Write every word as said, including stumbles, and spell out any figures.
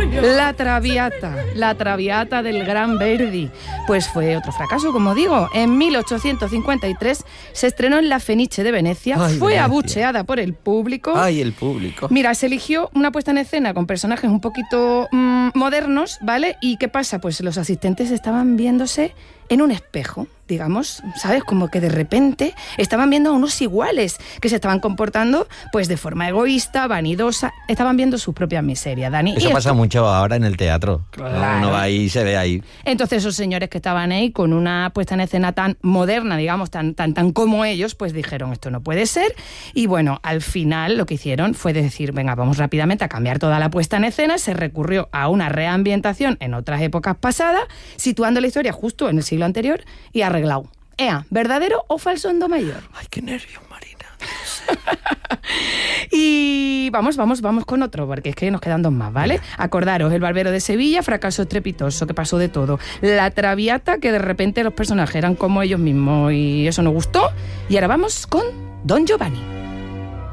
La Traviata, la Traviata del gran Verdi. Pues fue otro fracaso, como digo. En mil ochocientos cincuenta y tres se estrenó en la Fenice de Venecia, Ay, fue Venecia. abucheada por el público. Ay, el público. Mira, se eligió una puesta en escena con personajes un poquito mmm, modernos, ¿vale? ¿Y qué pasa? Pues los asistentes estaban viéndose en un espejo, digamos, ¿sabes? Como que de repente estaban viendo a unos iguales que se estaban comportando pues de forma egoísta, vanidosa, estaban viendo sus propias miserias, Dani. Eso Y pasa esto, mucho ahora en el teatro. Claro. Uno va ahí y se ve ahí. Entonces esos señores que estaban ahí con una puesta en escena tan moderna, digamos, tan, tan, tan como ellos, pues dijeron, esto no puede ser. Y bueno, al final lo que hicieron fue decir, venga, vamos rápidamente a cambiar toda la puesta en escena. Se recurrió a una reambientación en otras épocas pasadas, situando la historia justo en el siglo anterior y arreglado. Ea, ¿verdadero o falso en do mayor? Ay, qué nervios, Marina. Y vamos, vamos, vamos con otro, porque es que nos quedan dos más, ¿vale? Venga. Acordaros, El Barbero de Sevilla, fracaso estrepitoso, que pasó de todo. La Traviata, que de repente los personajes eran como ellos mismos y eso nos gustó. Y ahora vamos con Don Giovanni.